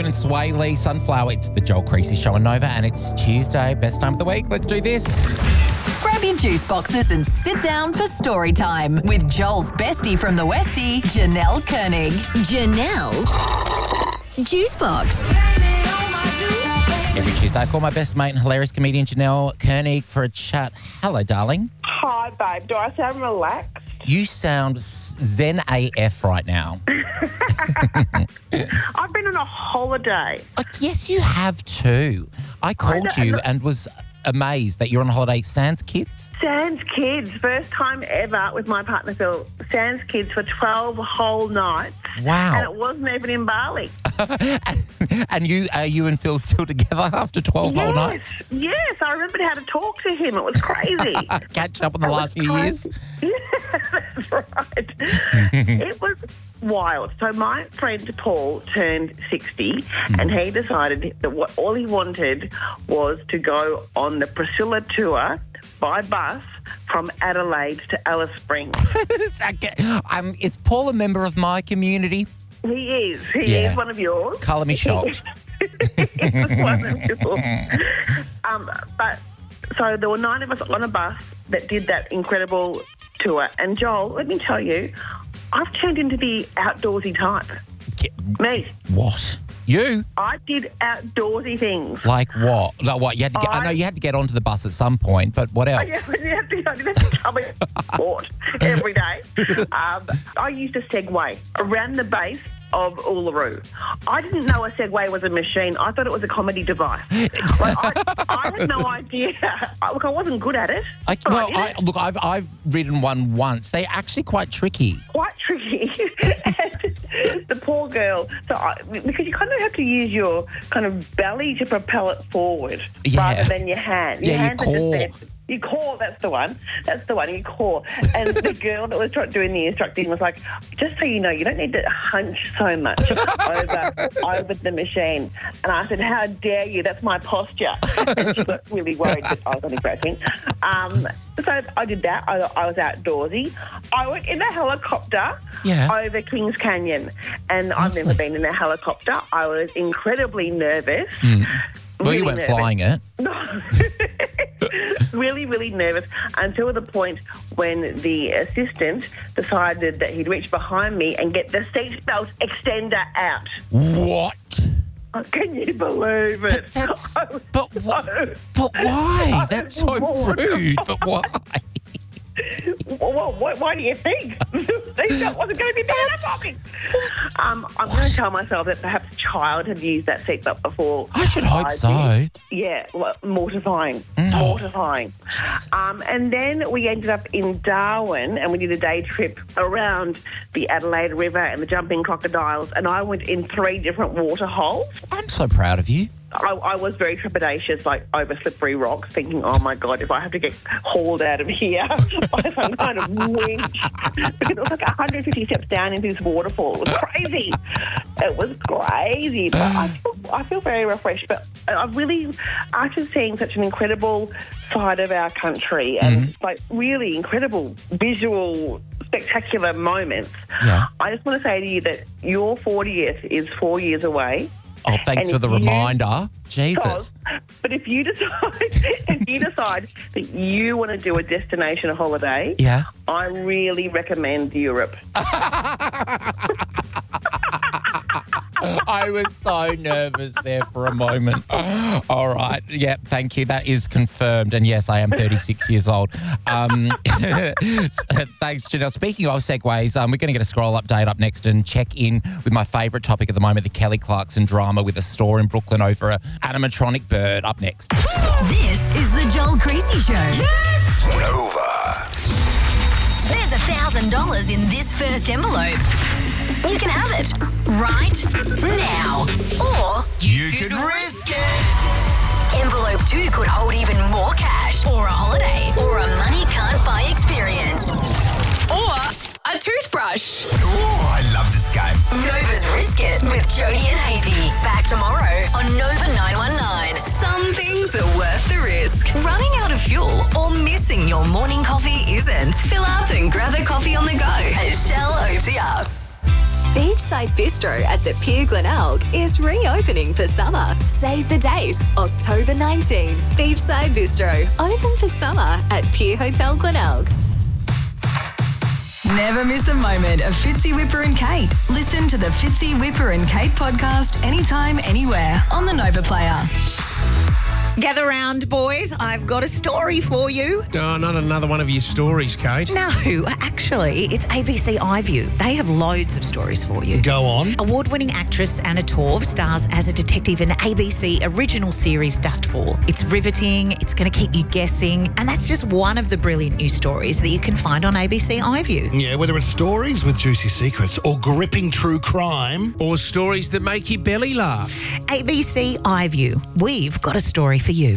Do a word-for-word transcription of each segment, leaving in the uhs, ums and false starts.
Spoon and Sway Lee Sunflower. It's the Joel Creasy Show on Nova, and it's Tuesday, best time of the week. Let's do this. Grab your juice boxes and sit down for story time with Joel's bestie from the Westie, Janelle Koenig. Janelle's Juice Box. Every Tuesday, I call my best mate and hilarious comedian Janelle Koenig for a chat. Hello, darling. Hi, babe. Do I sound relaxed? You sound zen A F right now. I've been on a holiday. Uh, yes, you have too. I called I you and was amazed that you're on holiday. Sans kids? Sans kids. First time ever with my partner Phil. Sans kids for twelve whole nights. Wow. And it wasn't even in Bali. And you, are you and Phil still together after twelve yes. whole nights? Yes, I remembered how to talk to him. It was crazy. Catch up in the It last was few crazy. years? Yeah, that's right. It was wild. So my friend Paul turned sixty Mm. and he decided that what all he wanted was to go on the Priscilla tour by bus from Adelaide to Alice Springs. um, is Paul a member of my community? He is. He Yeah. is one of yours. Colour me shocked. He's one of yours. Um, but so there were nine of us on a bus that did that incredible tour. And Joel, let me tell you, I've turned into the outdoorsy type. Get- Me. What? You? I did outdoorsy things. Like what? Like what? You had to get, I, I- know you had to get onto the bus at some point, but what I else? didn't have to, I didn't have to come in sport every day. Um, I used a Segway around the base of Uluru. I didn't know a Segway was a machine. I thought it was a comedy device. Like, I, I had no idea. I- Look, I wasn't good at it. I, but well, I did I, it. look, I've I've ridden one once. They're actually quite tricky. Quite tricky. And the poor girl. So I, because you kind of have to use your kind of belly to propel it forward Yeah. rather than your hand. Your Yeah, your hands are just core. there. Your core, that's the one. That's the one, your core. And the girl that was try- doing the instructing was like, just so you know, you don't need to hunch so much over, over the machine. And I said, how dare you? That's my posture. And she got really worried that I was only crashing. Um, so I did that. I, I was outdoorsy. I went in a helicopter Yeah. over Kings Canyon. And I've never been in a helicopter. I was incredibly nervous. Well, Really you weren't nervous. flying it. really, really nervous until the point when the assistant decided that he'd reach behind me and get the seatbelt extender out. What? Oh, can you believe it? But that's. I was But, wh- so- but why? I That's was so bored. rude. But why? Well, why, why do you think? The seatbelt wasn't going to be big enough for me. Um, I'm going to tell myself that perhaps a child had used that seatbelt before. I should hope so. did. Yeah, well, mortifying. No. Mortifying. Jesus. Um, and then we ended up in Darwin and we did a day trip around the Adelaide River and the jumping crocodiles, and I went in three different water holes. I'm so proud of you. I, I was very trepidatious, like over slippery rocks, thinking, oh my God, if I have to get hauled out of here by some kind of winch. Because it was like one hundred fifty steps down into this waterfall. It was crazy. It was crazy. But I feel, I feel very refreshed. But I really, after seeing such an incredible side of our country and like really incredible visual, spectacular moments, Yeah. I just want to say to you that your fortieth is four years away. Oh, thanks And for the if you- reminder. Jesus. But if you decide, if you decide that you want to do a destination holiday, Yeah. I really recommend Europe. I was so nervous there for a moment. All right. Yeah, thank you. That is confirmed. And yes, I am thirty-six years old. Um, thanks, Janelle. Speaking of segues, um, we're going to get a scroll update up next and check in with my favourite topic at the moment, the Kelly Clarkson drama with a store in Brooklyn over an animatronic bird. Up next. This is the Joel Creasy Show. Yes! Nova. There's a thousand dollars in this first envelope. You can have it right now, or You could risk it. envelope two could hold even more cash, or a holiday, or a money can't buy experience, or a toothbrush. Oh, I love this game. Nova's Risk It with Jody and Hazy. Back tomorrow on Nova nine one nine. Some things are worth the risk. Running out of fuel or missing your morning coffee isn't. Fill up and grab a coffee on the go at Shell O T R. Beachside Bistro at the Pier Glenelg is reopening for summer. Save the date, October nineteenth. Beachside Bistro, open for summer at Pier Hotel Glenelg. Never miss a moment of Fitzy, Whipper and Kate. Listen to the Fitzy, Whipper and Kate podcast anytime, anywhere on the Nova Player. Gather round, boys. I've got a story for you. Oh, not another one of your stories, Kate. No, actually, it's A B C iView. They have loads of stories for you. Go on. Award-winning actress Anna Torv stars as a detective in the A B C original series Dustfall. It's riveting, it's going to keep you guessing, and that's just one of the brilliant new stories that you can find on A B C iView. Yeah, whether it's stories with juicy secrets or gripping true crime. Or stories that make your belly laugh. A B C iView. We've got a story for you.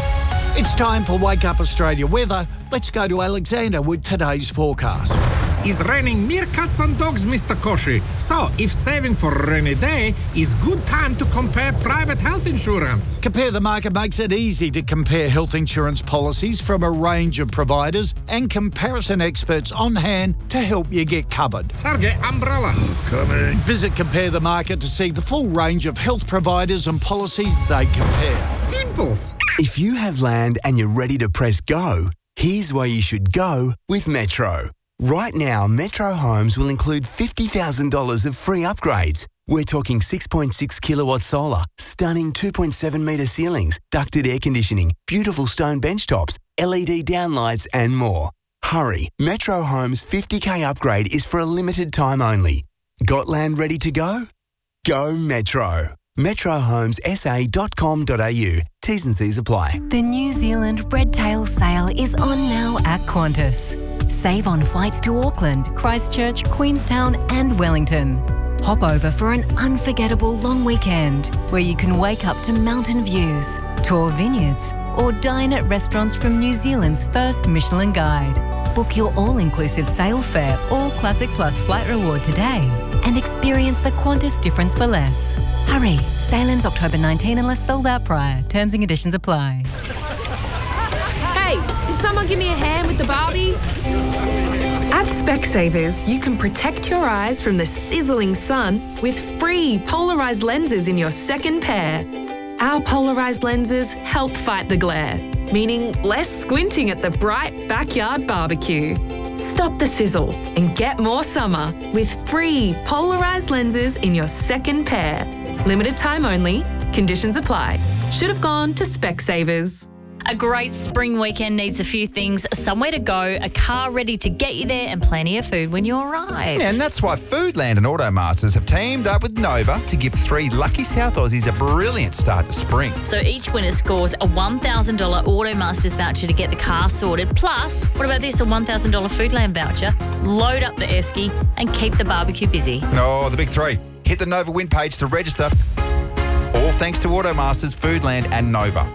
It's time for Wake Up Australia weather. Let's go to Alexander with today's forecast. It's raining meerkats and dogs, Mister Koshi. So, if saving for a rainy day is good time to compare private health insurance. Compare the Market makes it easy to compare health insurance policies from a range of providers and comparison experts on hand to help you get covered. Sergey, umbrella. Coming. Visit Compare the Market to see the full range of health providers and policies they compare. Simples. If you have land and you're ready to press go, here's where you should go with Metro. Right now, Metro Homes will include fifty thousand dollars of free upgrades. We're talking six point six kilowatt solar, stunning two point seven metre ceilings, ducted air conditioning, beautiful stone bench tops, L E D downlights and more. Hurry, Metro Homes' fifty K upgrade is for a limited time only. Got land ready to go? Go Metro. metro homes s a dot com dot a u. T's and C's apply. The New Zealand Redtail sale is on now at Qantas. Save on flights to Auckland, Christchurch, Queenstown and Wellington. Hop over for an unforgettable long weekend where you can wake up to mountain views, tour vineyards or dine at restaurants from New Zealand's first Michelin Guide. Book your all-inclusive sail fare or Classic Plus flight reward today and experience the Qantas difference for less. Hurry, sail ends October nineteenth unless sold out prior. Terms and conditions apply. Hey, did someone give me a hand with the Barbie? At Specsavers, you can protect your eyes from the sizzling sun with free polarised lenses in your second pair. Our polarised lenses help fight the glare, meaning less squinting at the bright backyard barbecue. Stop the sizzle and get more summer with free polarised lenses in your second pair. Limited time only. Conditions apply. Should have gone to Specsavers. A great spring weekend needs a few things: somewhere to go, a car ready to get you there, and plenty of food when you arrive. Yeah, and that's why Foodland and Automasters have teamed up with Nova to give three lucky South Aussies a brilliant start to spring. So each winner scores a one thousand dollars Automasters voucher to get the car sorted. Plus, what about this, a one thousand dollars Foodland voucher? Load up the esky and keep the barbecue busy. Oh, the big three. Hit the Nova win page to register. All thanks to Automasters, Foodland and Nova.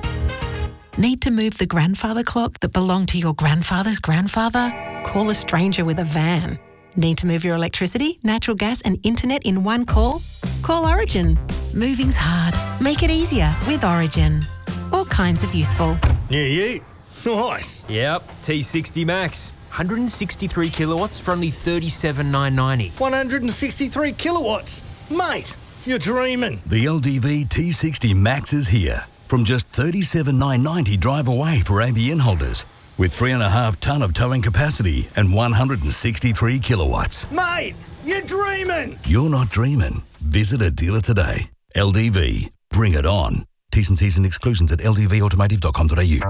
Need to move the grandfather clock that belonged to your grandfather's grandfather? Call a stranger with a van. Need to move your electricity, natural gas and internet in one call? Call Origin. Moving's hard. Make it easier with Origin. All kinds of useful. Yeah, yeah. Nice. Yep, T sixty Max. one hundred sixty-three kilowatts for only thirty-seven thousand nine hundred ninety. one hundred sixty-three kilowatts. Mate, you're dreaming. The L D V T sixty Max is here. From just thirty-seven thousand nine hundred ninety drive away for A B N holders. With three and a half tonne of towing capacity and one hundred sixty-three kilowatts. Mate, you're dreaming. You're not dreaming. Visit a dealer today. L D V. Bring it on. T's and C's and exclusions at l d v automotive dot com dot a u.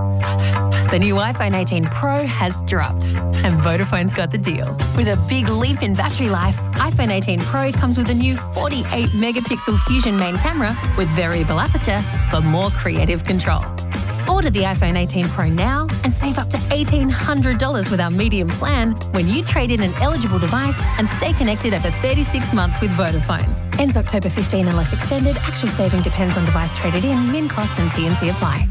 The new iPhone eighteen Pro has dropped, and Vodafone's got the deal. With a big leap in battery life, iPhone eighteen Pro comes with a new forty-eight megapixel Fusion main camera with variable aperture for more creative control. Order the iPhone eighteen Pro now and save up to eighteen hundred dollars with our medium plan when you trade in an eligible device and stay connected over thirty-six months with Vodafone. Ends October fifteenth unless extended. Actual saving depends on device traded in. Min cost and T and C apply.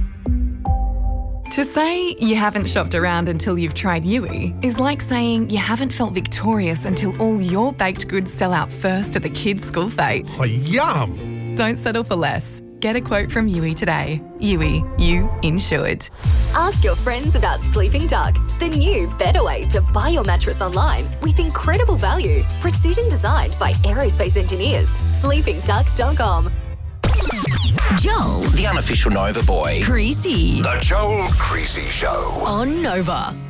To say you haven't shopped around until you've tried Yui is like saying you haven't felt victorious until all your baked goods sell out first at the kids' school fete. Oh, yum! Don't settle for less. Get a quote from U I today. U I, you insured. Ask your friends about Sleeping Duck, the new, better way to buy your mattress online with incredible value. Precision designed by aerospace engineers. sleeping duck dot com. Joel, the unofficial Nova boy. Creasy The Joel Creasy Show on Nova.